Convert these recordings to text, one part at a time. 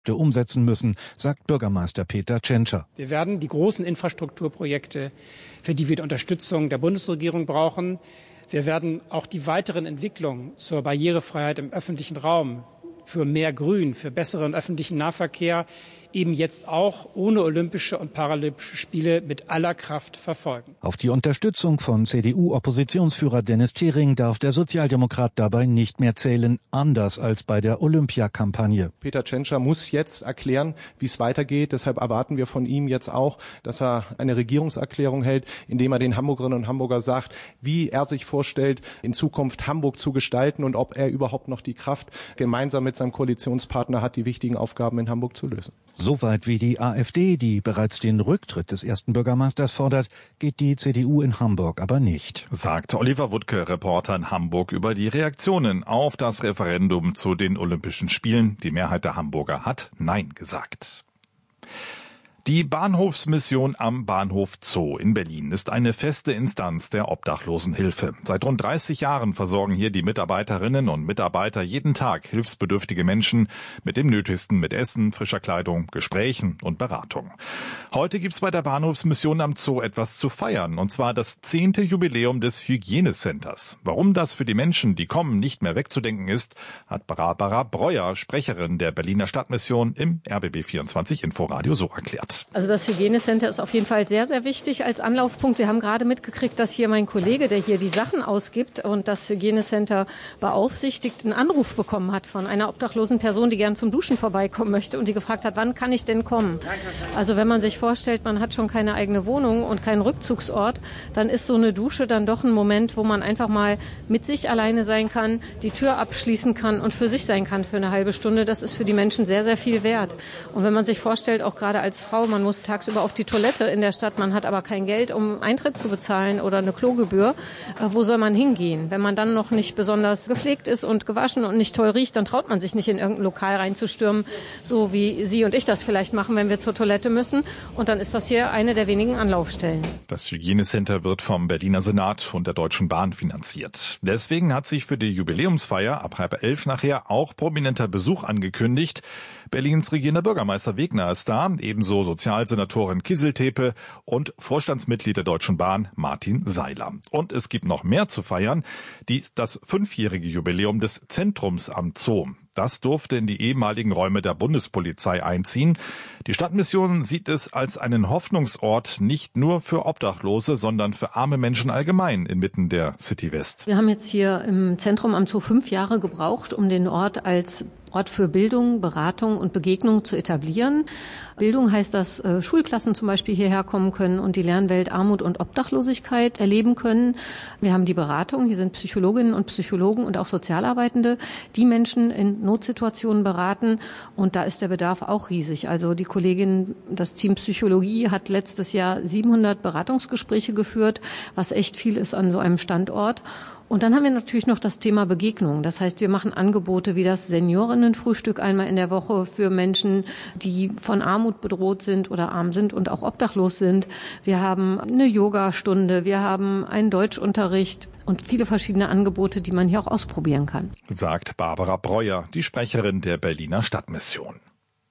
umsetzen müssen, sagt Bürgermeister Peter Tschentscher. Wir werden die großen Infrastrukturprojekte, für die wir die Unterstützung der Bundesregierung brauchen. Wir werden auch die weiteren Entwicklungen zur Barrierefreiheit im öffentlichen Raum, für mehr Grün, für besseren öffentlichen Nahverkehr eben jetzt auch ohne Olympische und Paralympische Spiele mit aller Kraft verfolgen. Auf die Unterstützung von CDU-Oppositionsführer Dennis Thering darf der Sozialdemokrat dabei nicht mehr zählen, anders als bei der Olympiakampagne. Peter Tschentscher muss jetzt erklären, wie es weitergeht. Deshalb erwarten wir von ihm jetzt auch, dass er eine Regierungserklärung hält, indem er den Hamburgerinnen und Hamburger sagt, wie er sich vorstellt, in Zukunft Hamburg zu gestalten und ob er überhaupt noch die Kraft gemeinsam mit seinem Koalitionspartner hat, die wichtigen Aufgaben in Hamburg zu lösen. Soweit wie die AfD, die bereits den Rücktritt des ersten Bürgermeisters fordert, geht die CDU in Hamburg aber nicht. Sagt Oliver Wuttke, Reporter in Hamburg, über die Reaktionen auf das Referendum zu den Olympischen Spielen. Die Mehrheit der Hamburger hat Nein gesagt. Die Bahnhofsmission am Bahnhof Zoo in Berlin ist eine feste Instanz der Obdachlosenhilfe. Seit rund 30 Jahren versorgen hier die Mitarbeiterinnen und Mitarbeiter jeden Tag hilfsbedürftige Menschen mit dem Nötigsten, mit Essen, frischer Kleidung, Gesprächen und Beratung. Heute gibt's bei der Bahnhofsmission am Zoo etwas zu feiern, und zwar das 10. Jubiläum des Hygienecenters. Warum das für die Menschen, die kommen, nicht mehr wegzudenken ist, hat Barbara Breuer, Sprecherin der Berliner Stadtmission, im RBB24 Inforadio so erklärt. Also das Hygienecenter ist auf jeden Fall sehr, sehr wichtig als Anlaufpunkt. Wir haben gerade mitgekriegt, dass hier mein Kollege, der hier die Sachen ausgibt und das Hygienecenter beaufsichtigt, einen Anruf bekommen hat von einer obdachlosen Person, die gern zum Duschen vorbeikommen möchte und die gefragt hat, wann kann ich denn kommen? Also wenn man sich vorstellt, man hat schon keine eigene Wohnung und keinen Rückzugsort, dann ist so eine Dusche dann doch ein Moment, wo man einfach mal mit sich alleine sein kann, die Tür abschließen kann und für sich sein kann für eine halbe Stunde. Das ist für die Menschen sehr, sehr viel wert. Und wenn man sich vorstellt, auch gerade als Frau, man muss tagsüber auf die Toilette in der Stadt, man hat aber kein Geld, um Eintritt zu bezahlen oder eine Klogebühr. Wo soll man hingehen? Wenn man dann noch nicht besonders gepflegt ist und gewaschen und nicht toll riecht, dann traut man sich nicht in irgendein Lokal reinzustürmen, so wie Sie und ich das vielleicht machen, wenn wir zur Toilette müssen. Und dann ist das hier eine der wenigen Anlaufstellen. Das Hygienecenter wird vom Berliner Senat und der Deutschen Bahn finanziert. Deswegen hat sich für die Jubiläumsfeier ab 10:30 nachher auch prominenter Besuch angekündigt. Berlins regierender Bürgermeister Wegner ist da, ebenso Sozialsenatorin Kisseltepe und Vorstandsmitglied der Deutschen Bahn Martin Seiler. Und es gibt noch mehr zu feiern, das 5-jährige Jubiläum des Zentrums am Zoo. Das durfte in die ehemaligen Räume der Bundespolizei einziehen. Die Stadtmission sieht es als einen Hoffnungsort nicht nur für Obdachlose, sondern für arme Menschen allgemein inmitten der City West. Wir haben jetzt hier im Zentrum am Zoo 5 Jahre gebraucht, um den Ort als Ort für Bildung, Beratung und Begegnung zu etablieren. Bildung heißt, dass Schulklassen zum Beispiel hierher kommen können und die Lernwelt Armut und Obdachlosigkeit erleben können. Wir haben die Beratung, hier sind Psychologinnen und Psychologen und auch Sozialarbeitende, die Menschen in Notsituationen beraten, und da ist der Bedarf auch riesig. Also die Kollegin, das Team Psychologie hat letztes Jahr 700 Beratungsgespräche geführt, was echt viel ist an so einem Standort. Und dann haben wir natürlich noch das Thema Begegnung. Das heißt, wir machen Angebote wie das Seniorinnenfrühstück einmal in der Woche für Menschen, die von Armut bedroht sind oder arm sind und auch obdachlos sind. Wir haben eine Yogastunde, wir haben einen Deutschunterricht und viele verschiedene Angebote, die man hier auch ausprobieren kann. Sagt Barbara Breuer, die Sprecherin der Berliner Stadtmission.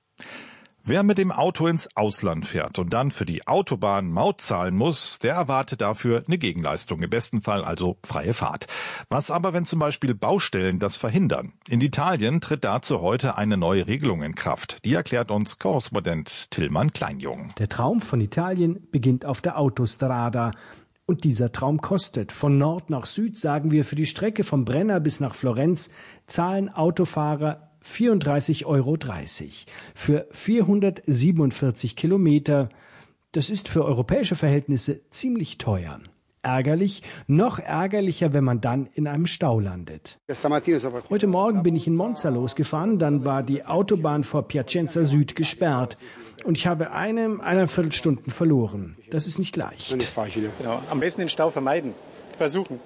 Wer mit dem Auto ins Ausland fährt und dann für die Autobahn Maut zahlen muss, der erwartet dafür eine Gegenleistung, im besten Fall also freie Fahrt. Was aber, wenn zum Beispiel Baustellen das verhindern? In Italien tritt dazu heute eine neue Regelung in Kraft. Die erklärt uns Korrespondent Tillmann Kleinjung. Der Traum von Italien beginnt auf der Autostrada. Und dieser Traum kostet. Von Nord nach Süd, sagen wir, für die Strecke vom Brenner bis nach Florenz zahlen Autofahrer 34,30 € für 447 Kilometer. Das ist für europäische Verhältnisse ziemlich teuer. Ärgerlich, noch ärgerlicher, wenn man dann in einem Stau landet. Heute Morgen bin ich in Monza losgefahren, dann war die Autobahn vor Piacenza Süd gesperrt. Und ich habe 1,25 Stunden verloren. Das ist nicht leicht. Genau. Am besten den Stau vermeiden. Versuchen.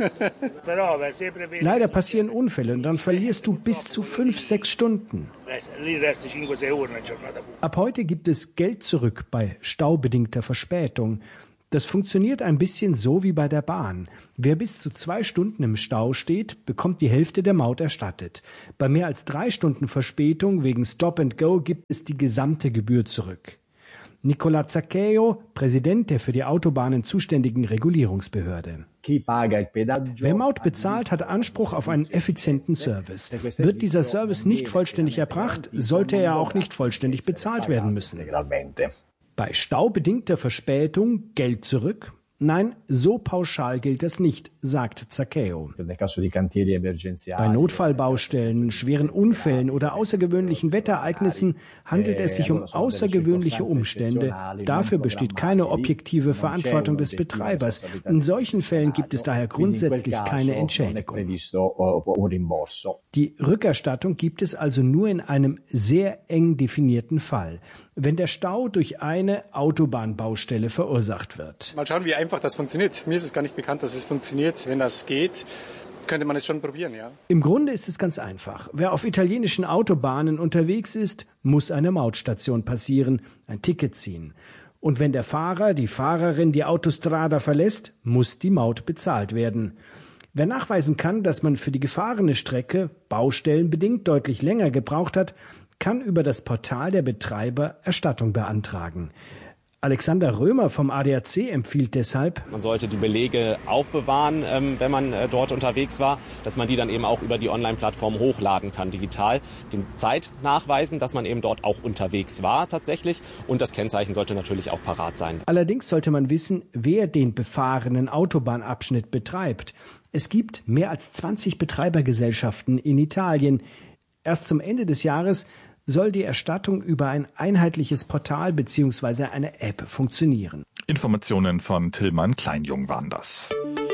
Leider passieren Unfälle und dann verlierst du bis zu 5-6 Stunden. Ab heute gibt es Geld zurück bei staubedingter Verspätung. Das funktioniert ein bisschen so wie bei der Bahn. Wer bis zu 2 Stunden im Stau steht, bekommt die Hälfte der Maut erstattet. Bei mehr als 3 Stunden Verspätung wegen Stop and Go gibt es die gesamte Gebühr zurück. Nicola Zaccheo, Präsident der für die Autobahnen zuständigen Regulierungsbehörde. Wer Maut bezahlt, hat Anspruch auf einen effizienten Service. Wird dieser Service nicht vollständig erbracht, sollte er auch nicht vollständig bezahlt werden müssen. Bei staubedingter Verspätung Geld zurück? Nein, so pauschal gilt das nicht, sagt Zaccheo. Bei Notfallbaustellen, schweren Unfällen oder außergewöhnlichen Wetterereignissen handelt es sich um außergewöhnliche Umstände. Dafür besteht keine objektive Verantwortung des Betreibers. In solchen Fällen gibt es daher grundsätzlich keine Entschädigung. Die Rückerstattung gibt es also nur in einem sehr eng definierten Fall, wenn der Stau durch eine Autobahnbaustelle verursacht wird. Mal schauen, wie einfach das funktioniert. Mir ist es gar nicht bekannt, dass es funktioniert. Wenn das geht, könnte man es schon probieren, ja. Im Grunde ist es ganz einfach. Wer auf italienischen Autobahnen unterwegs ist, muss eine Mautstation passieren, ein Ticket ziehen. Und wenn der Fahrer, die Fahrerin die Autostrada verlässt, muss die Maut bezahlt werden. Wer nachweisen kann, dass man für die gefahrene Strecke baustellenbedingt deutlich länger gebraucht hat, kann über das Portal der Betreiber Erstattung beantragen. Alexander Römer vom ADAC empfiehlt deshalb: Man sollte die Belege aufbewahren, wenn man dort unterwegs war, dass man die dann eben auch über die Online-Plattform hochladen kann, digital. Den Zeit nachweisen, dass man eben dort auch unterwegs war tatsächlich, und das Kennzeichen sollte natürlich auch parat sein. Allerdings sollte man wissen, wer den befahrenen Autobahnabschnitt betreibt. Es gibt mehr als 20 Betreibergesellschaften in Italien. Erst zum Ende des Jahres soll die Erstattung über ein einheitliches Portal bzw. eine App funktionieren. Informationen von Tillmann Kleinjung waren das.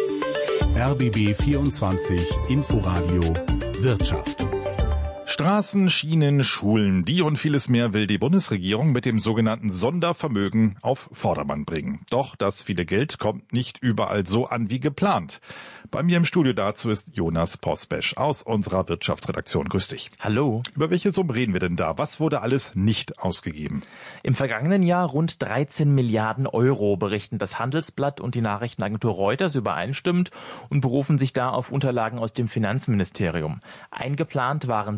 RBB 24 Inforadio Wirtschaft. Straßen, Schienen, Schulen, die und vieles mehr will die Bundesregierung mit dem sogenannten Sondervermögen auf Vordermann bringen. Doch das viele Geld kommt nicht überall so an wie geplant. Bei mir im Studio dazu ist Jonas Pospesch aus unserer Wirtschaftsredaktion. Grüß dich. Hallo. Über welche Summen reden wir denn da? Was wurde alles nicht ausgegeben? Im vergangenen Jahr rund 13 Milliarden Euro, berichten das Handelsblatt und die Nachrichtenagentur Reuters übereinstimmend und berufen sich da auf Unterlagen aus dem Finanzministerium. Eingeplant waren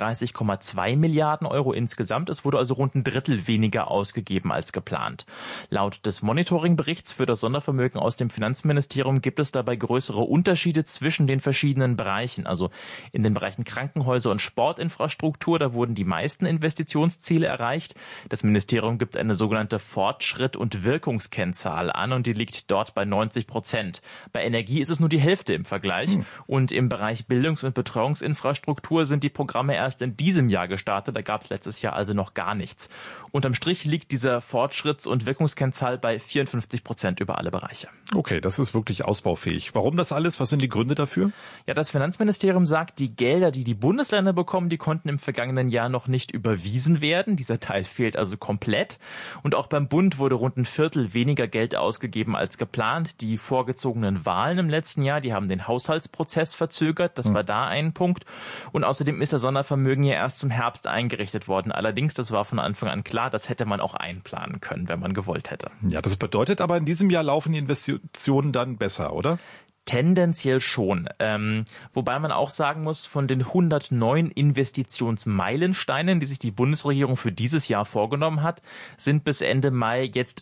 37,2 Milliarden Euro insgesamt. Es wurde also rund ein Drittel weniger ausgegeben als geplant. Laut des Monitoringberichts für das Sondervermögen aus dem Finanzministerium gibt es dabei größere Unterschiede zwischen den verschiedenen Bereichen. Also in den Bereichen Krankenhäuser und Sportinfrastruktur, da wurden die meisten Investitionsziele erreicht. Das Ministerium gibt eine sogenannte Fortschritt- und Wirkungskennzahl an und die liegt dort bei 90%. Bei Energie ist es nur die Hälfte im Vergleich. Und im Bereich Bildungs- und Betreuungsinfrastruktur sind die Programme erst in diesem Jahr gestartet. Da gab es letztes Jahr also noch gar nichts. Unterm Strich liegt dieser Fortschritts- und Wirkungskennzahl bei 54% über alle Bereiche. Okay, das ist wirklich ausbaufähig. Warum das alles? Was sind die Gründe dafür? Ja, das Finanzministerium sagt, die Gelder, die die Bundesländer bekommen, die konnten im vergangenen Jahr noch nicht überwiesen werden. Dieser Teil fehlt also komplett. Und auch beim Bund wurde rund ein Viertel weniger Geld ausgegeben als geplant. Die vorgezogenen Wahlen im letzten Jahr, die haben den Haushaltsprozess verzögert. Das war da ein Punkt. Und außerdem ist das Sondervermögen ja erst zum Herbst eingerichtet worden. Allerdings, das war von Anfang an klar, das hätte man auch einplanen können, wenn man gewollt hätte. Ja, das bedeutet aber, in diesem Jahr laufen die Investitionen dann besser, oder? Tendenziell schon. Wobei man auch sagen muss, von den 109 Investitionsmeilensteinen, die sich die Bundesregierung für dieses Jahr vorgenommen hat, sind bis Ende Mai jetzt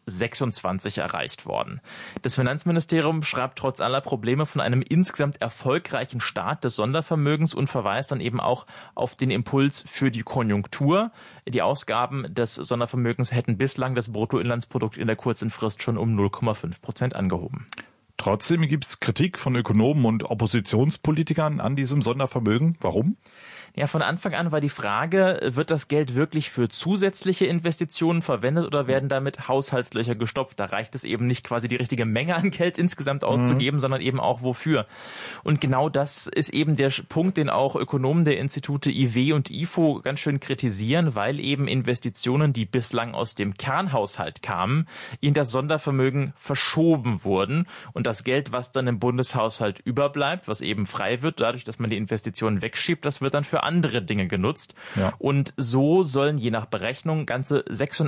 26 erreicht worden. Das Finanzministerium schreibt trotz aller Probleme von einem insgesamt erfolgreichen Start des Sondervermögens und verweist dann eben auch auf den Impuls für die Konjunktur. Die Ausgaben des Sondervermögens hätten bislang das Bruttoinlandsprodukt in der kurzen Frist schon um 0,5% angehoben. Trotzdem gibt es Kritik von Ökonomen und Oppositionspolitikern an diesem Sondervermögen. Warum? Ja, von Anfang an war die Frage, wird das Geld wirklich für zusätzliche Investitionen verwendet oder werden damit Haushaltslöcher gestopft? Da reicht es eben nicht, quasi die richtige Menge an Geld insgesamt auszugeben, sondern eben auch wofür. Und genau das ist eben der Punkt, den auch Ökonomen der Institute IW und IFO ganz schön kritisieren, weil eben Investitionen, die bislang aus dem Kernhaushalt kamen, in das Sondervermögen verschoben wurden. Und das Geld, was dann im Bundeshaushalt überbleibt, was eben frei wird, dadurch, dass man die Investitionen wegschiebt, das wird dann für andere Dinge genutzt. Ja. Und so sollen je nach Berechnung ganze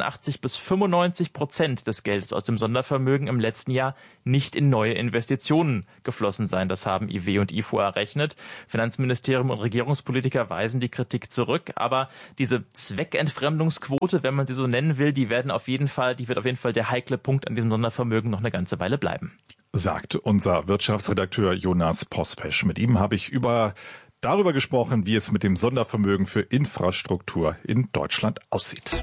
86-95% des Geldes aus dem Sondervermögen im letzten Jahr nicht in neue Investitionen geflossen sein. Das haben IW und IFO errechnet. Finanzministerium und Regierungspolitiker weisen die Kritik zurück. Aber diese Zweckentfremdungsquote, wenn man sie so nennen will, die wird auf jeden Fall der heikle Punkt an diesem Sondervermögen noch eine ganze Weile bleiben. Sagt unser Wirtschaftsredakteur Jonas Pospesch. Mit ihm habe ich darüber gesprochen, wie es mit dem Sondervermögen für Infrastruktur in Deutschland aussieht.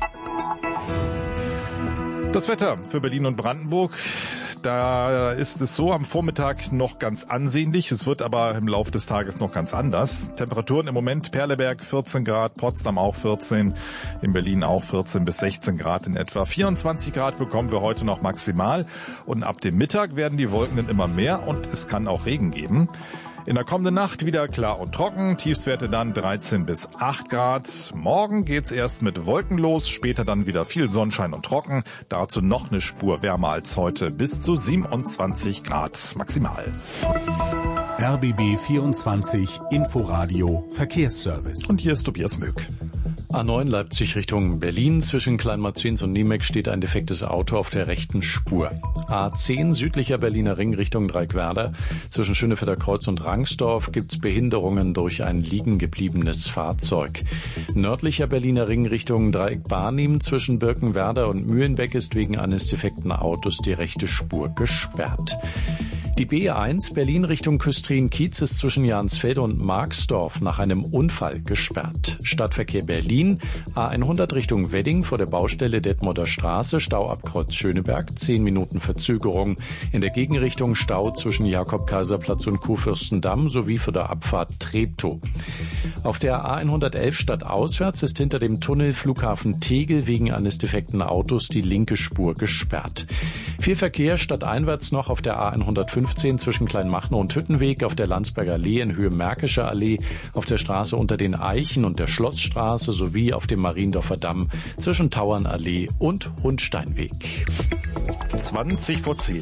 Das Wetter für Berlin und Brandenburg. Da ist es so am Vormittag noch ganz ansehnlich. Es wird aber im Laufe des Tages noch ganz anders. Temperaturen im Moment: Perleberg 14 Grad, Potsdam auch 14, in Berlin auch 14 bis 16 Grad in etwa. 24 Grad bekommen wir heute noch maximal. Und ab dem Mittag werden die Wolken dann immer mehr und es kann auch Regen geben. In der kommenden Nacht wieder klar und trocken, Tiefstwerte dann 13 bis 8 Grad. Morgen geht's erst mit Wolken los, später dann wieder viel Sonnenschein und trocken. Dazu noch eine Spur wärmer als heute, bis zu 27 Grad maximal. RBB 24 Inforadio Verkehrsservice. Und hier ist Tobias Möck. A9 Leipzig Richtung Berlin. Zwischen Kleinmarzins und Niemek steht ein defektes Auto auf der rechten Spur. A10 südlicher Berliner Ring Richtung Dreieckwerder. Zwischen Schönefelder Kreuz und Rangsdorf gibt's Behinderungen durch ein liegen gebliebenes Fahrzeug. Nördlicher Berliner Ring Richtung Dreieck Barnim. Zwischen Birkenwerder und Mühlenbeck ist wegen eines defekten Autos die rechte Spur gesperrt. Die B1 Berlin Richtung Küstrin-Kiez ist zwischen Jansfelde und Marxdorf nach einem Unfall gesperrt. Stadtverkehr Berlin, A100 Richtung Wedding vor der Baustelle Detmolder Straße, Stau ab Kreuz Schöneberg, 10 Minuten Verzögerung. In der Gegenrichtung Stau zwischen Jakob-Kaiser-Platz und Kurfürstendamm sowie für der Abfahrt Treptow. Auf der A111 stadtauswärts ist hinter dem Tunnel Flughafen Tegel wegen eines defekten Autos die linke Spur gesperrt. Viel Verkehr stadteinwärts noch auf der A115 zwischen Kleinmachnow und Hüttenweg, auf der Landsberger Allee in Höhe Märkischer Allee, auf der Straße unter den Eichen und der Schlossstraße sowie auf dem Mariendorfer Damm zwischen Tauernallee und Hundsteinweg. 20 vor 10.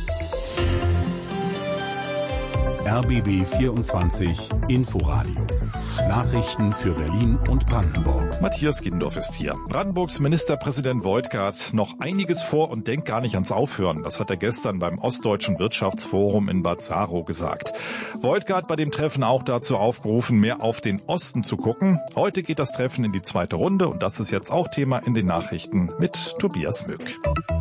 RBB 24 Inforadio. Nachrichten für Berlin und Brandenburg. Matthias Gindorf ist hier. Brandenburgs Ministerpräsident Woidke hat noch einiges vor und denkt gar nicht ans Aufhören. Das hat er gestern beim Ostdeutschen Wirtschaftsforum in Bad Saarow gesagt. Woidke hat bei dem Treffen auch dazu aufgerufen, mehr auf den Osten zu gucken. Heute geht das Treffen in die zweite Runde und das ist jetzt auch Thema in den Nachrichten mit Tobias Möck.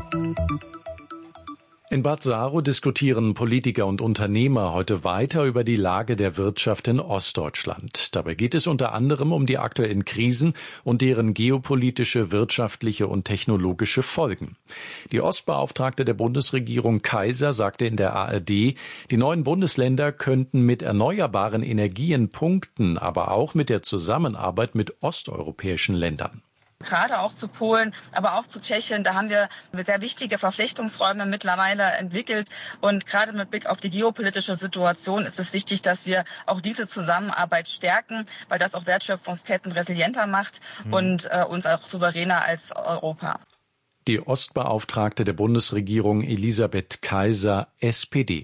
In Bad Saarow diskutieren Politiker und Unternehmer heute weiter über die Lage der Wirtschaft in Ostdeutschland. Dabei geht es unter anderem um die aktuellen Krisen und deren geopolitische, wirtschaftliche und technologische Folgen. Die Ostbeauftragte der Bundesregierung Kaiser sagte in der ARD, die neuen Bundesländer könnten mit erneuerbaren Energien punkten, aber auch mit der Zusammenarbeit mit osteuropäischen Ländern. Gerade auch zu Polen, aber auch zu Tschechien, da haben wir sehr wichtige Verflechtungsräume mittlerweile entwickelt. Und gerade mit Blick auf die geopolitische Situation ist es wichtig, dass wir auch diese Zusammenarbeit stärken, weil das auch Wertschöpfungsketten resilienter macht und uns auch souveräner als Europa. Die Ostbeauftragte der Bundesregierung Elisabeth Kaiser, SPD.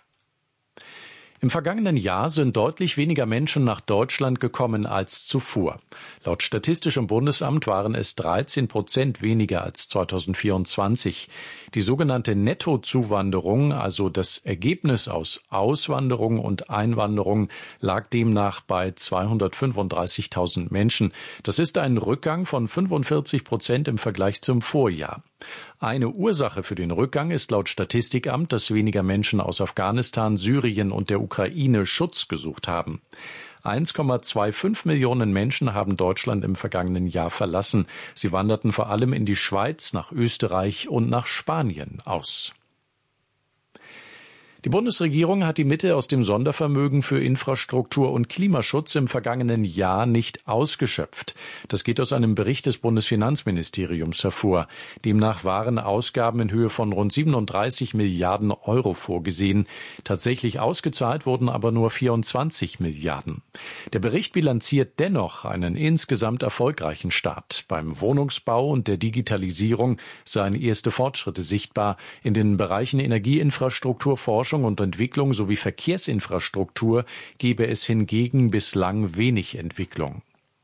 Im vergangenen Jahr sind deutlich weniger Menschen nach Deutschland gekommen als zuvor. Laut Statistischem Bundesamt waren es 13% weniger als 2024. Die sogenannte Nettozuwanderung, also das Ergebnis aus Auswanderung und Einwanderung, lag demnach bei 235.000 Menschen. Das ist ein Rückgang von 45% im Vergleich zum Vorjahr. Eine Ursache für den Rückgang ist laut Statistikamt, dass weniger Menschen aus Afghanistan, Syrien und der Ukraine Schutz gesucht haben. 1,25 Millionen Menschen haben Deutschland im vergangenen Jahr verlassen. Sie wanderten vor allem in die Schweiz, nach Österreich und nach Spanien aus. Die Bundesregierung hat die Mittel aus dem Sondervermögen für Infrastruktur und Klimaschutz im vergangenen Jahr nicht ausgeschöpft. Das geht aus einem Bericht des Bundesfinanzministeriums hervor. Demnach waren Ausgaben in Höhe von rund 37 Milliarden Euro vorgesehen. Tatsächlich ausgezahlt wurden aber nur 24 Milliarden. Der Bericht bilanziert dennoch einen insgesamt erfolgreichen Start. Beim Wohnungsbau und der Digitalisierung seien erste Fortschritte sichtbar. In den Bereichen Energieinfrastruktur, Forschung Forschung und Entwicklung sowie Verkehrsinfrastruktur gebe es hingegen bislang wenig Entwicklung.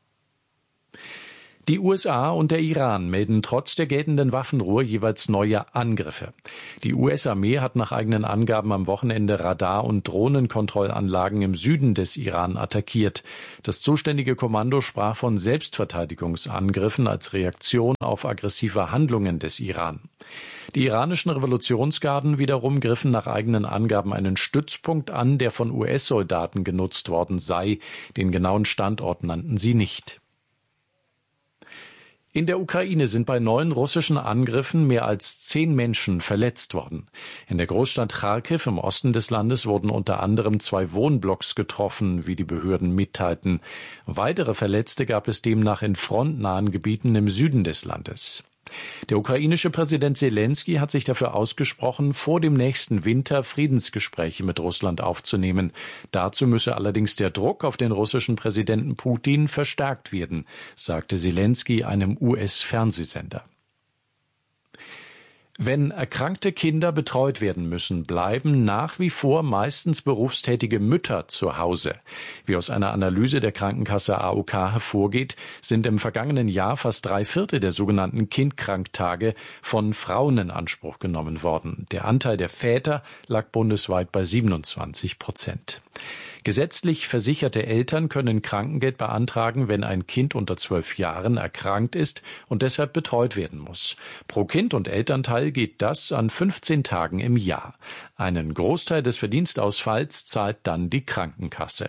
Die USA und der Iran melden trotz der geltenden Waffenruhe jeweils neue Angriffe. Die US-Armee hat nach eigenen Angaben am Wochenende Radar- und Drohnenkontrollanlagen im Süden des Iran attackiert. Das zuständige Kommando sprach von Selbstverteidigungsangriffen als Reaktion auf aggressive Handlungen des Iran. Die iranischen Revolutionsgarden wiederum griffen nach eigenen Angaben einen Stützpunkt an, der von US-Soldaten genutzt worden sei. Den genauen Standort nannten sie nicht. In der Ukraine sind bei 9 russischen Angriffen mehr als 10 Menschen verletzt worden. In der Großstadt Charkiw im Osten des Landes wurden unter anderem 2 Wohnblocks getroffen, wie die Behörden mitteilten. Weitere Verletzte gab es demnach in frontnahen Gebieten im Süden des Landes. Der ukrainische Präsident Selensky hat sich dafür ausgesprochen, vor dem nächsten Winter Friedensgespräche mit Russland aufzunehmen. Dazu müsse allerdings der Druck auf den russischen Präsidenten Putin verstärkt werden, sagte Selensky einem US-Fernsehsender. Wenn erkrankte Kinder betreut werden müssen, bleiben nach wie vor meistens berufstätige Mütter zu Hause. Wie aus einer Analyse der Krankenkasse AOK hervorgeht, sind im vergangenen Jahr fast 3/4 der sogenannten Kindkranktage von Frauen in Anspruch genommen worden. Der Anteil der Väter lag bundesweit bei 27%. Gesetzlich versicherte Eltern können Krankengeld beantragen, wenn ein Kind unter 12 Jahren erkrankt ist und deshalb betreut werden muss. Pro Kind und Elternteil geht das an 15 Tagen im Jahr. Einen Großteil des Verdienstausfalls zahlt dann die Krankenkasse.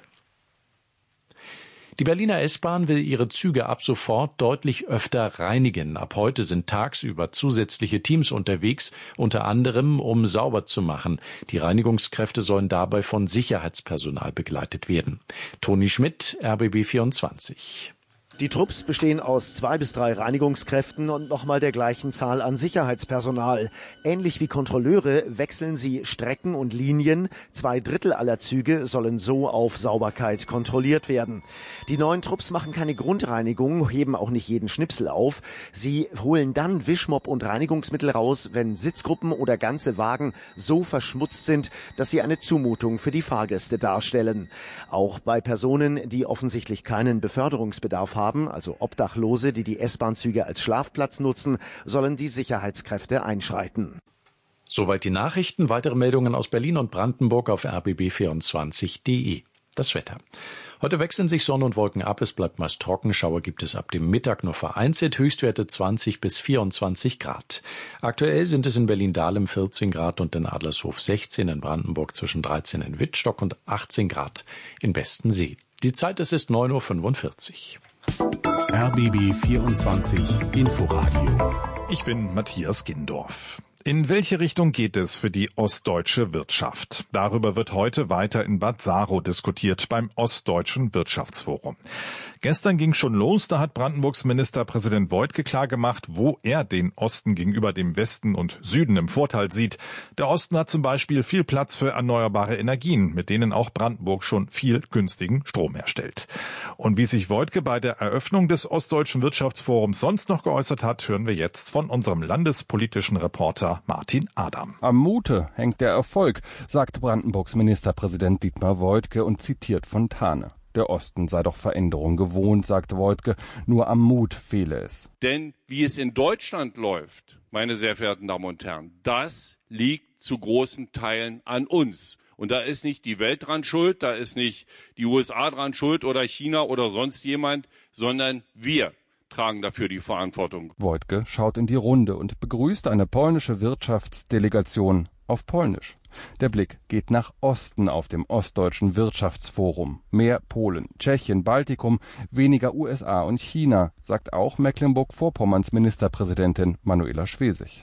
Die Berliner S-Bahn will ihre Züge ab sofort deutlich öfter reinigen. Ab heute sind tagsüber zusätzliche Teams unterwegs, unter anderem um sauber zu machen. Die Reinigungskräfte sollen dabei von Sicherheitspersonal begleitet werden. Toni Schmidt, RBB 24. Die Trupps bestehen aus 2 bis 3 Reinigungskräften und nochmal der gleichen Zahl an Sicherheitspersonal. Ähnlich wie Kontrolleure wechseln sie Strecken und Linien. 2/3 aller Züge sollen so auf Sauberkeit kontrolliert werden. Die neuen Trupps machen keine Grundreinigung, heben auch nicht jeden Schnipsel auf. Sie holen dann Wischmopp und Reinigungsmittel raus, wenn Sitzgruppen oder ganze Wagen so verschmutzt sind, dass sie eine Zumutung für die Fahrgäste darstellen. Auch bei Personen, die offensichtlich keinen Beförderungsbedarf haben, also Obdachlose, die die S-Bahn-Züge als Schlafplatz nutzen, sollen die Sicherheitskräfte einschreiten. Soweit die Nachrichten. Weitere Meldungen aus Berlin und Brandenburg auf rbb24.de. Das Wetter. Heute wechseln sich Sonne und Wolken ab. Es bleibt meist trocken. Schauer gibt es ab dem Mittag nur vereinzelt. Höchstwerte 20 bis 24 Grad. Aktuell sind es in Berlin-Dahlem 14 Grad und in Adlershof 16, in Brandenburg zwischen 13 in Wittstock und 18 Grad in Bestensee. Die Zeit ist 9:45 Uhr. RBB 24 Inforadio. Ich bin Matthias Gindorf. In welche Richtung geht es für die ostdeutsche Wirtschaft? Darüber wird heute weiter in Bad Saro diskutiert beim Ostdeutschen Wirtschaftsforum. Gestern ging schon los, da hat Brandenburgs Ministerpräsident Woidke klargemacht, wo er den Osten gegenüber dem Westen und Süden im Vorteil sieht. Der Osten hat zum Beispiel viel Platz für erneuerbare Energien, mit denen auch Brandenburg schon viel günstigen Strom herstellt. Und wie sich Woidke bei der Eröffnung des Ostdeutschen Wirtschaftsforums sonst noch geäußert hat, hören wir jetzt von unserem landespolitischen Reporter Martin Adam. Am Mute hängt der Erfolg, sagt Brandenburgs Ministerpräsident Dietmar Woidke und zitiert Fontane. Der Osten sei doch Veränderung gewohnt, sagt Woidke, nur am Mut fehle es. Denn wie es in Deutschland läuft, meine sehr verehrten Damen und Herren, das liegt zu großen Teilen an uns. Und da ist nicht die Welt dran schuld, da ist nicht die USA dran schuld oder China oder sonst jemand, sondern wir tragen dafür die Verantwortung. Woidke schaut in die Runde und begrüßt eine polnische Wirtschaftsdelegation auf Polnisch. Der Blick geht nach Osten auf dem Ostdeutschen Wirtschaftsforum. Mehr Polen, Tschechien, Baltikum, weniger USA und China, sagt auch Mecklenburg-Vorpommerns Ministerpräsidentin Manuela Schwesig.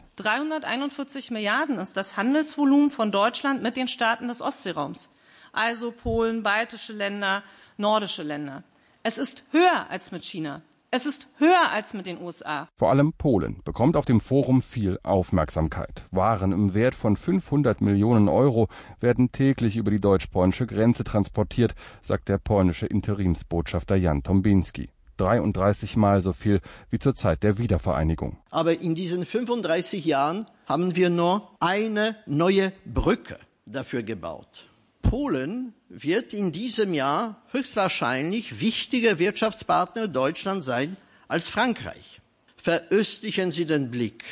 341 Milliarden ist das Handelsvolumen von Deutschland mit den Staaten des Ostseeraums. Also Polen, baltische Länder, nordische Länder. Es ist höher als mit China. Es ist höher als mit den USA. Vor allem Polen bekommt auf dem Forum viel Aufmerksamkeit. Waren im Wert von 500 Millionen Euro werden täglich über die deutsch-polnische Grenze transportiert, sagt der polnische Interimsbotschafter Jan Tombinski. 33 Mal so viel wie zur Zeit der Wiedervereinigung. Aber in diesen 35 Jahren haben wir nur eine neue Brücke dafür gebaut. Polen wird in diesem Jahr höchstwahrscheinlich wichtiger Wirtschaftspartner Deutschlands sein als Frankreich. Veröstlichen Sie den Blick.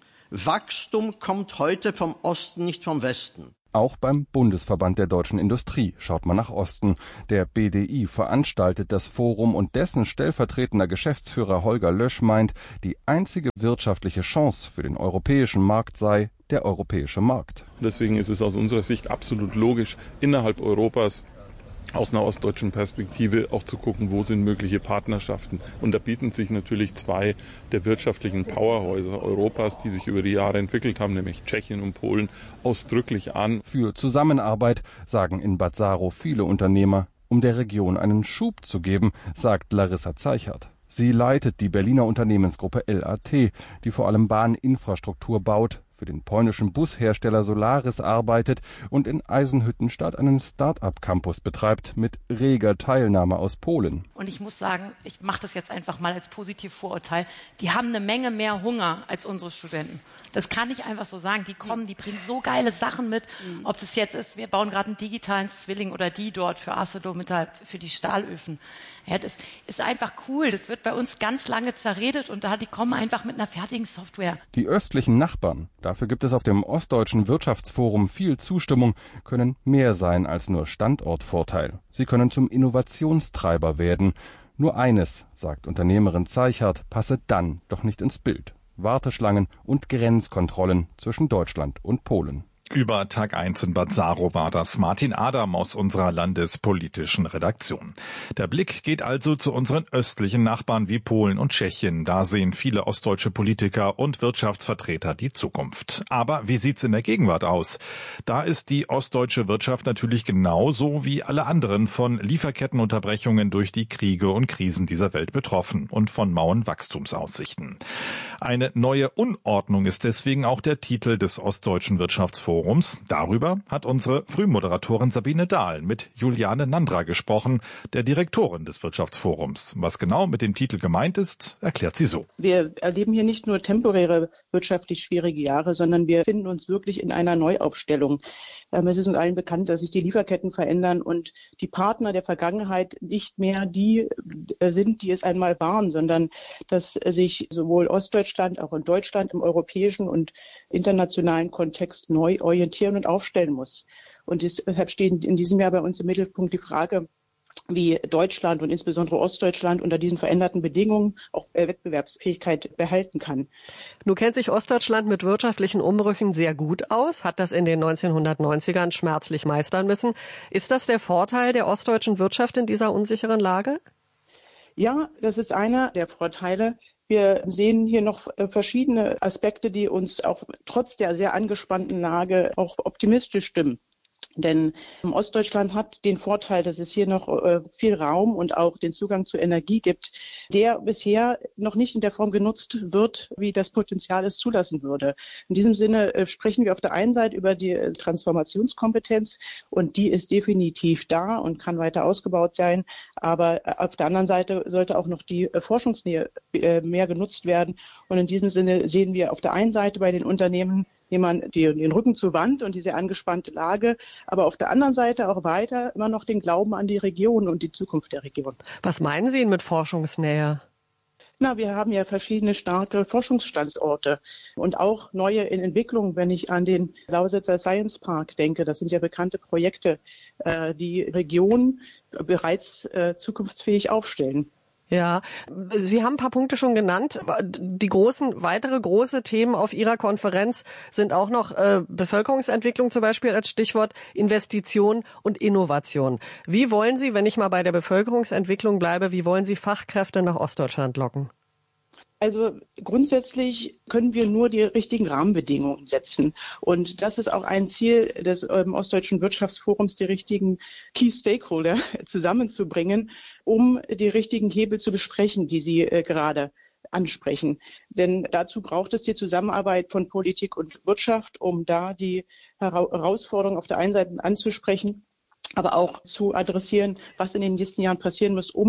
Wachstum kommt heute vom Osten, nicht vom Westen. Auch beim Bundesverband der deutschen Industrie schaut man nach Osten. Der BDI veranstaltet das Forum und dessen stellvertretender Geschäftsführer Holger Lösch meint, die einzige wirtschaftliche Chance für den europäischen Markt sei der europäische Markt. Deswegen ist es aus unserer Sicht absolut logisch, innerhalb Europas aus einer ostdeutschen Perspektive auch zu gucken, wo sind mögliche Partnerschaften. Und da bieten sich natürlich zwei der wirtschaftlichen Powerhäuser Europas, die sich über die Jahre entwickelt haben, nämlich Tschechien und Polen, ausdrücklich an. Für Zusammenarbeit sagen in Bad Saro viele Unternehmer, um der Region einen Schub zu geben, sagt Larissa Zeichert. Sie leitet die Berliner Unternehmensgruppe LAT, die vor allem Bahninfrastruktur baut, für den polnischen Bushersteller Solaris arbeitet und in Eisenhüttenstadt einen Start-up-Campus betreibt mit reger Teilnahme aus Polen. Und ich muss sagen, ich mache das jetzt einfach mal als Positivvorurteil, die haben eine Menge mehr Hunger als unsere Studenten. Das kann ich einfach so sagen. Die kommen, die bringen so geile Sachen mit. Ob das jetzt ist, wir bauen gerade einen digitalen Zwilling oder die dort für ArcelorMittal, für die Stahlöfen. Ja, das ist einfach cool. Das wird bei uns ganz lange zerredet und die kommen einfach mit einer fertigen Software. Die östlichen Nachbarn, dafür gibt es auf dem Ostdeutschen Wirtschaftsforum viel Zustimmung, können mehr sein als nur Standortvorteil. Sie können zum Innovationstreiber werden. Nur eines, sagt Unternehmerin Zeichert, passe dann doch nicht ins Bild: Warteschlangen und Grenzkontrollen zwischen Deutschland und Polen. Über Tag 1 in Bad Saro war das Martin Adam aus unserer landespolitischen Redaktion. Der Blick geht also zu unseren östlichen Nachbarn wie Polen und Tschechien. Da sehen viele ostdeutsche Politiker und Wirtschaftsvertreter die Zukunft. Aber wie sieht's in der Gegenwart aus? Da ist die ostdeutsche Wirtschaft natürlich genauso wie alle anderen von Lieferkettenunterbrechungen durch die Kriege und Krisen dieser Welt betroffen und von mauen Wachstumsaussichten. Eine neue Unordnung ist deswegen auch der Titel des Ostdeutschen Wirtschaftsforums. Darüber hat unsere Frühmoderatorin Sabine Dahl mit Juliane Nandra gesprochen, der Direktorin des Wirtschaftsforums. Was genau mit dem Titel gemeint ist, erklärt sie so. Wir erleben hier nicht nur temporäre wirtschaftlich schwierige Jahre, sondern wir finden uns wirklich in einer Neuaufstellung. Es ist uns allen bekannt, dass sich die Lieferketten verändern und die Partner der Vergangenheit nicht mehr die sind, die es einmal waren, sondern dass sich sowohl Ostdeutschland, auch in Deutschland, im europäischen und internationalen Kontext neu orientieren und aufstellen muss. Und deshalb steht in diesem Jahr bei uns im Mittelpunkt die Frage, wie Deutschland und insbesondere Ostdeutschland unter diesen veränderten Bedingungen auch Wettbewerbsfähigkeit behalten kann. Nun kennt sich Ostdeutschland mit wirtschaftlichen Umbrüchen sehr gut aus, hat das in den 1990ern schmerzlich meistern müssen. Ist das der Vorteil der ostdeutschen Wirtschaft in dieser unsicheren Lage? Ja, das ist einer der Vorteile. Wir sehen hier noch verschiedene Aspekte, die uns auch trotz der sehr angespannten Lage auch optimistisch stimmen. Denn Ostdeutschland hat den Vorteil, dass es hier noch viel Raum und auch den Zugang zu Energie gibt, der bisher noch nicht in der Form genutzt wird, wie das Potenzial es zulassen würde. In diesem Sinne sprechen wir auf der einen Seite über die Transformationskompetenz und die ist definitiv da und kann weiter ausgebaut sein. Aber auf der anderen Seite sollte auch noch die Forschungsnähe mehr genutzt werden. Und in diesem Sinne sehen wir auf der einen Seite bei den Unternehmen jemand den Rücken zur Wand und diese angespannte Lage, aber auf der anderen Seite auch weiter immer noch den Glauben an die Region und die Zukunft der Region. Was meinen Sie mit Forschungsnähe? Na, wir haben ja verschiedene starke Forschungsstandorte und auch neue in Entwicklung, wenn ich an den Lausitzer Science Park denke. Das sind ja bekannte Projekte, die Region bereits zukunftsfähig aufstellen. Ja, Sie haben ein paar Punkte schon genannt. Die weitere große Themen auf Ihrer Konferenz sind auch noch Bevölkerungsentwicklung zum Beispiel als Stichwort, Investition und Innovation. Wie wollen Sie, wenn ich mal bei der Bevölkerungsentwicklung bleibe, wie wollen Sie Fachkräfte nach Ostdeutschland locken? Also grundsätzlich können wir nur die richtigen Rahmenbedingungen setzen. Und das ist auch ein Ziel des Ostdeutschen Wirtschaftsforums, die richtigen Key Stakeholder zusammenzubringen, um die richtigen Hebel zu besprechen, die Sie gerade ansprechen. Denn dazu braucht es die Zusammenarbeit von Politik und Wirtschaft, um da die Herausforderungen auf der einen Seite anzusprechen, aber auch zu adressieren, was in den nächsten Jahren passieren muss, um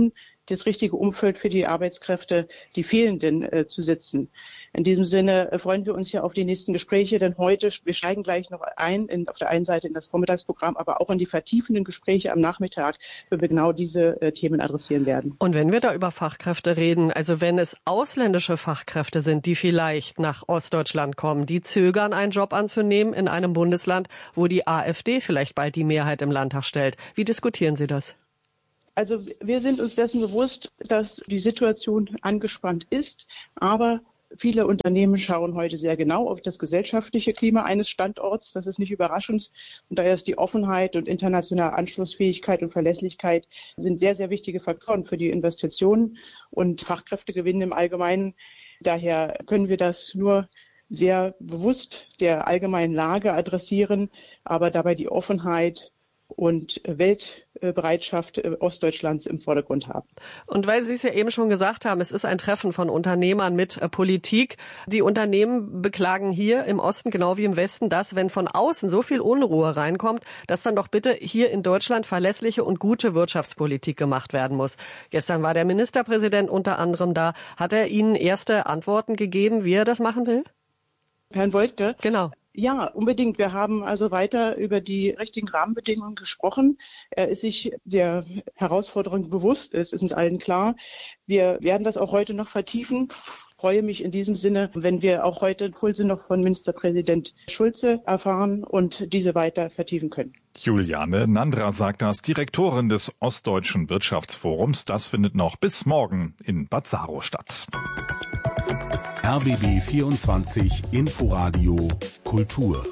das richtige Umfeld für die Arbeitskräfte, die fehlenden, zu setzen. In diesem Sinne freuen wir uns ja auf die nächsten Gespräche, denn heute, wir steigen gleich noch auf der einen Seite in das Vormittagsprogramm, aber auch in die vertiefenden Gespräche am Nachmittag, wo wir genau diese Themen adressieren werden. Und wenn wir da über Fachkräfte reden, also wenn es ausländische Fachkräfte sind, die vielleicht nach Ostdeutschland kommen, die zögern, einen Job anzunehmen in einem Bundesland, wo die AfD vielleicht bald die Mehrheit im Landtag stellt. Wie diskutieren Sie das? Also wir sind uns dessen bewusst, dass die Situation angespannt ist, aber viele Unternehmen schauen heute sehr genau auf das gesellschaftliche Klima eines Standorts. Das ist nicht überraschend. Und daher ist die Offenheit und internationale Anschlussfähigkeit und Verlässlichkeit sind sehr, sehr wichtige Faktoren für die Investitionen und Fachkräftegewinn im Allgemeinen. Daher können wir das nur sehr bewusst der allgemeinen Lage adressieren, aber dabei die Offenheit und Weltbereitschaft Ostdeutschlands im Vordergrund haben. Und weil Sie es ja eben schon gesagt haben, es ist ein Treffen von Unternehmern mit Politik. Die Unternehmen beklagen hier im Osten genau wie im Westen, dass, wenn von außen so viel Unruhe reinkommt, dass dann doch bitte hier in Deutschland verlässliche und gute Wirtschaftspolitik gemacht werden muss. Gestern war der Ministerpräsident unter anderem da. Hat er Ihnen erste Antworten gegeben, wie er das machen will? Herrn Woidke? Genau. Ja, unbedingt. Wir haben also weiter über die richtigen Rahmenbedingungen gesprochen. Er ist sich der Herausforderung bewusst, ist uns allen klar. Wir werden das auch heute noch vertiefen. Ich freue mich in diesem Sinne, wenn wir auch heute Impulse noch von Ministerpräsident Schulze erfahren und diese weiter vertiefen können. Juliane Nandra sagt das, Direktorin des Ostdeutschen Wirtschaftsforums. Das findet noch bis morgen in Bad Saro statt. RBB 24 Inforadio Kultur.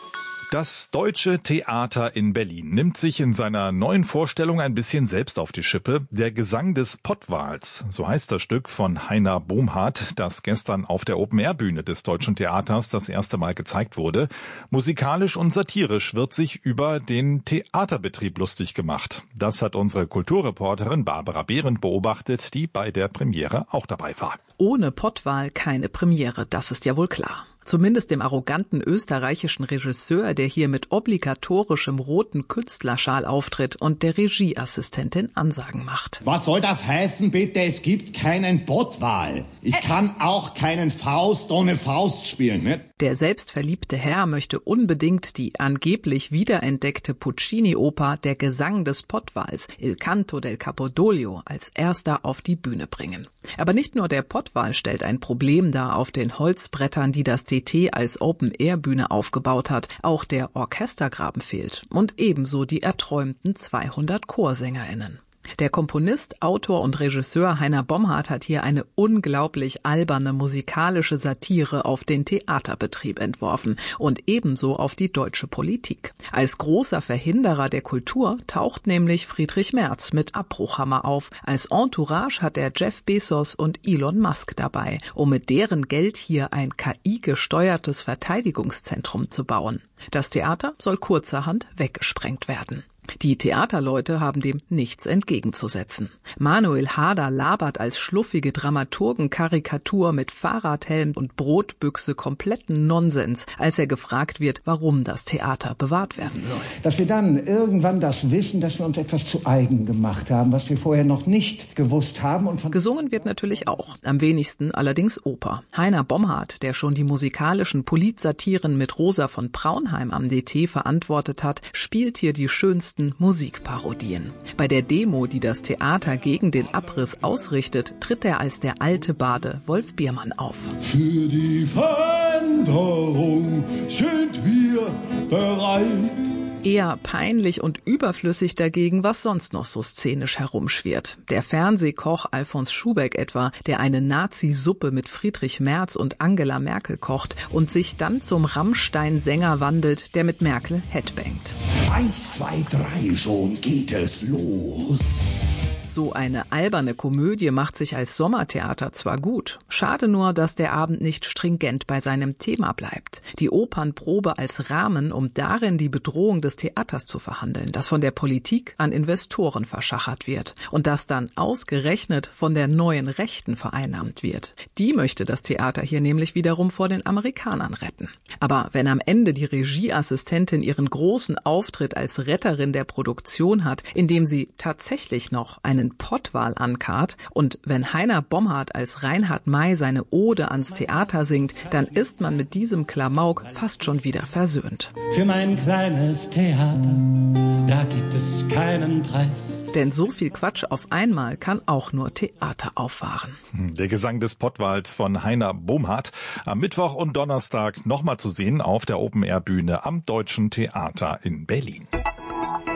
Das Deutsche Theater in Berlin nimmt sich in seiner neuen Vorstellung ein bisschen selbst auf die Schippe. Der Gesang des Pottwals, so heißt das Stück von Heiner Bomhardt, das gestern auf der Open-Air-Bühne des Deutschen Theaters das erste Mal gezeigt wurde. Musikalisch und satirisch wird sich über den Theaterbetrieb lustig gemacht. Das hat unsere Kulturreporterin Barbara Behrendt beobachtet, die bei der Premiere auch dabei war. Ohne Pottwal keine Premiere, das ist ja wohl klar. Zumindest dem arroganten österreichischen Regisseur, der hier mit obligatorischem roten Künstlerschal auftritt und der Regieassistentin Ansagen macht. Was soll das heißen, bitte? Es gibt keinen Pottwal. Ich kann auch keinen Faust ohne Faust spielen, ne? Der selbstverliebte Herr möchte unbedingt die angeblich wiederentdeckte Puccini-Oper Der Gesang des Pottwals, Il Canto del Capodolio, als erster auf die Bühne bringen. Aber nicht nur der Pottwal stellt ein Problem dar auf den Holzbrettern, die das DT als Open-Air-Bühne aufgebaut hat. Auch der Orchestergraben fehlt und ebenso die erträumten 200 Chorsänger*innen. Der Komponist, Autor und Regisseur Heiner Bomhardt hat hier eine unglaublich alberne musikalische Satire auf den Theaterbetrieb entworfen und ebenso auf die deutsche Politik. Als großer Verhinderer der Kultur taucht nämlich Friedrich Merz mit Abbruchhammer auf. Als Entourage hat er Jeff Bezos und Elon Musk dabei, um mit deren Geld hier ein KI-gesteuertes Verteidigungszentrum zu bauen. Das Theater soll kurzerhand weggesprengt werden. Die Theaterleute haben dem nichts entgegenzusetzen. Manuel Harder labert als schluffige Dramaturgenkarikatur mit Fahrradhelm und Brotbüchse kompletten Nonsens, als er gefragt wird, warum das Theater bewahrt werden soll. Dass wir dann irgendwann das wissen, dass wir uns etwas zu eigen gemacht haben, was wir vorher noch nicht gewusst haben. Und gesungen wird natürlich auch, am wenigsten allerdings Oper. Heiner Bomhardt, der schon die musikalischen Politsatiren mit Rosa von Praunheim am DT verantwortet hat, spielt hier die schönsten Musikparodien. Bei der Demo, die das Theater gegen den Abriss ausrichtet, tritt er als der alte Bade Wolf Biermann auf. Für die Veränderung sind wir bereit. Eher peinlich und überflüssig dagegen, was sonst noch so szenisch herumschwirrt. Der Fernsehkoch Alfons Schubeck etwa, der eine Nazi-Suppe mit Friedrich Merz und Angela Merkel kocht und sich dann zum Rammstein-Sänger wandelt, der mit Merkel headbangt. 1, 2, 3, schon geht es los. So eine alberne Komödie macht sich als Sommertheater zwar gut. Schade nur, dass der Abend nicht stringent bei seinem Thema bleibt. Die Opernprobe als Rahmen, um darin die Bedrohung des Theaters zu verhandeln, das von der Politik an Investoren verschachert wird und das dann ausgerechnet von der neuen Rechten vereinnahmt wird. Die möchte das Theater hier nämlich wiederum vor den Amerikanern retten. Aber wenn am Ende die Regieassistentin ihren großen Auftritt als Retterin der Produktion hat, indem sie tatsächlich noch einen Pottwal ankarrt. Und wenn Heiner Bomhard als Reinhard May seine Ode ans Theater singt, dann ist man mit diesem Klamauk fast schon wieder versöhnt. Für mein kleines Theater, da gibt es keinen Preis. Denn so viel Quatsch auf einmal kann auch nur Theater auffahren. Der Gesang des Pottwals von Heiner Bomhard am Mittwoch und Donnerstag nochmal zu sehen auf der Open-Air-Bühne am Deutschen Theater in Berlin.